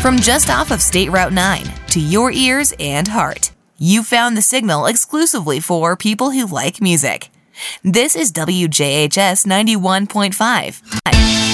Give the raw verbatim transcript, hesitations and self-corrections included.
From just off of State Route nine to your ears and heart, you found the signal exclusively for people who like music. This is W J H S ninety-one point five.